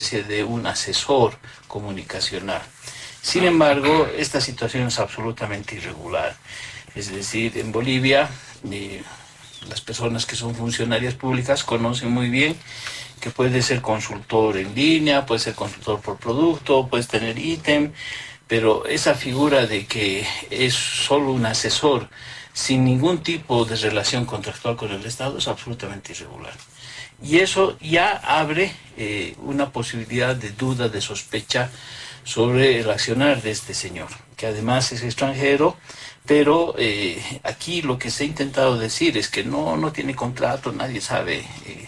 especie de un asesor comunicacional. Sin embargo, esta situación es absolutamente irregular. Es decir, en Bolivia, las personas que son funcionarias públicas conocen muy bien que puede ser consultor en línea, puede ser consultor por producto, puedes tener ítem, pero esa figura de que es solo un asesor sin ningún tipo de relación contractual con el Estado es absolutamente irregular. Y eso ya abre una posibilidad de duda, de sospecha sobre el accionar de este señor, que además es extranjero, pero aquí lo que se ha intentado decir es que no tiene contrato, nadie sabe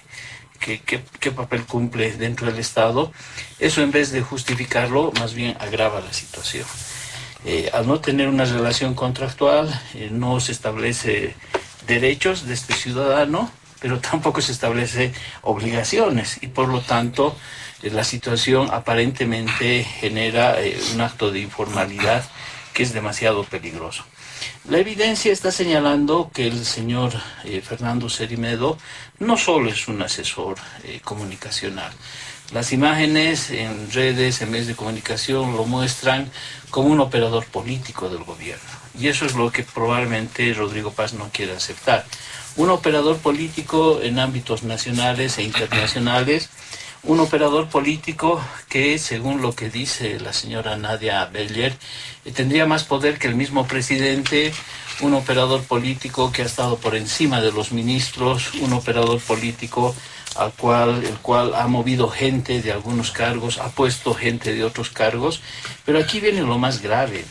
qué papel cumple dentro del Estado. Eso, en vez de justificarlo, más bien agrava la situación. Al no tener una relación contractual, no se establece derechos de este ciudadano, pero tampoco se establece obligaciones, y por lo tanto la situación aparentemente genera un acto de informalidad que es demasiado peligroso. La evidencia está señalando que el señor Fernando Cerimedo no solo es un asesor comunicacional. Las imágenes en redes, en medios de comunicación, lo muestran como un operador político del gobierno. Y eso es lo que probablemente Rodrigo Paz no quiere aceptar. Un operador político en ámbitos nacionales e internacionales, un operador político que, según lo que dice la señora Nadia Beller, tendría más poder que el mismo presidente, un operador político que ha estado por encima de los ministros, un operador político el cual ha movido gente de algunos cargos, ha puesto gente de otros cargos, pero aquí viene lo más grave.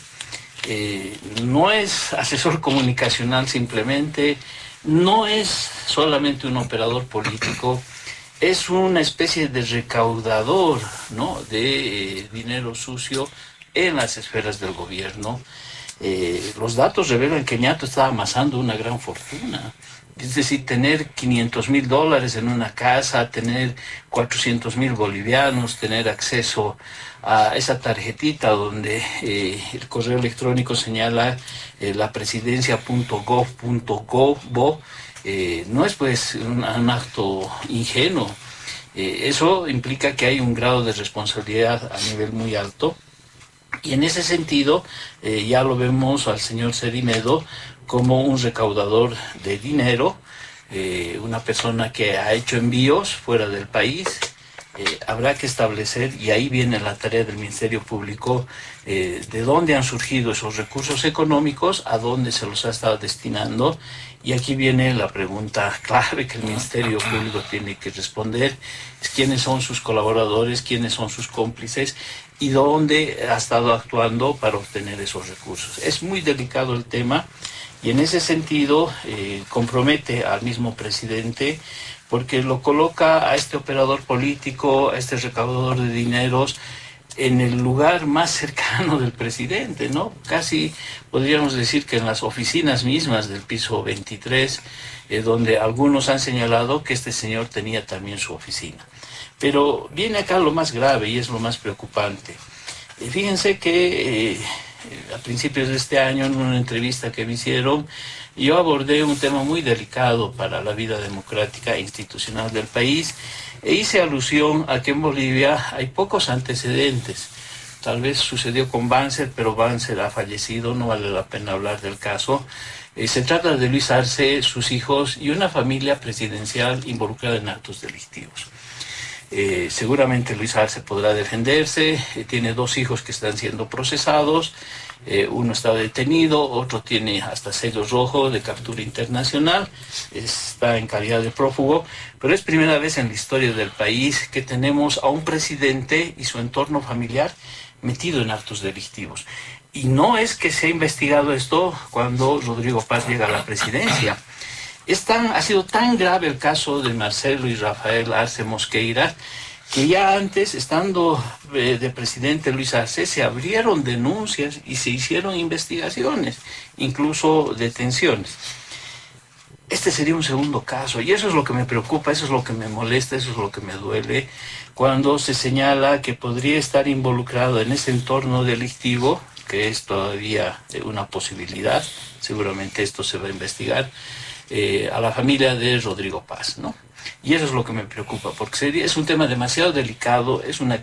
No es asesor comunicacional simplemente, no es solamente un operador político, es una especie de recaudador, ¿no?, de dinero sucio en las esferas del gobierno. Los datos revelan que Ñato estaba amasando una gran fortuna. Es decir, tener $500.000 en una casa, tener 400.000 bolivianos, tener acceso a esa tarjetita donde el correo electrónico señala lapresidencia.gov.bo, no es pues un acto ingenuo. Eso implica que hay un grado de responsabilidad a nivel muy alto. Y en ese sentido, ya lo vemos al señor Cerimedo como un recaudador de dinero, una persona que ha hecho envíos fuera del país. Habrá que establecer, y ahí viene la tarea del Ministerio Público, de dónde han surgido esos recursos económicos, a dónde se los ha estado destinando. Y aquí viene la pregunta clave que el Ministerio Público tiene que responder: es quiénes son sus colaboradores, quiénes son sus cómplices y dónde ha estado actuando para obtener esos recursos. Es muy delicado el tema, y en ese sentido compromete al mismo presidente, porque lo coloca a este operador político, a este recaudador de dineros, en el lugar más cercano del presidente, ¿no? Casi podríamos decir que en las oficinas mismas del piso 23, donde algunos han señalado que este señor tenía también su oficina. Pero viene acá lo más grave y es lo más preocupante. Fíjense que a principios de este año, en una entrevista que me hicieron, yo abordé un tema muy delicado para la vida democrática e institucional del país, e hice alusión a que en Bolivia hay pocos antecedentes. Tal vez sucedió con Banzer, pero Banzer ha fallecido, no vale la pena hablar del caso. Se trata de Luis Arce, sus hijos y una familia presidencial involucrada en actos delictivos. Seguramente Luis Arce podrá defenderse, tiene 2 hijos que están siendo procesados, uno está detenido, otro tiene hasta sello rojo de captura internacional, está en calidad de prófugo, pero es primera vez en la historia del país que tenemos a un presidente y su entorno familiar metido en actos delictivos. Y no es que se ha investigado esto cuando Rodrigo Paz llega a la presidencia. Ha sido tan grave el caso de Marcelo y Rafael Arce Mosqueira, que ya antes, estando de presidente Luis Arce, se abrieron denuncias y se hicieron investigaciones, incluso detenciones. Este sería un segundo caso, y eso es lo que me preocupa, eso es lo que me molesta, eso es lo que me duele, cuando se señala que podría estar involucrado en ese entorno delictivo, que es todavía una posibilidad, seguramente esto se va a investigar, a la familia de Rodrigo Paz, ¿no? Y eso es lo que me preocupa, porque es un tema demasiado delicado, es una